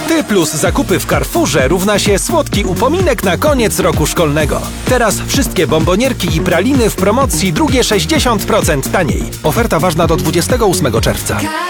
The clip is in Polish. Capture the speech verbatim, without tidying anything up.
Ty plus zakupy w Carrefourze równa się słodki upominek na koniec roku szkolnego. Teraz wszystkie bombonierki i praliny w promocji, drugie sześćdziesiąt procent taniej. Oferta ważna do dwudziestego ósmego czerwca.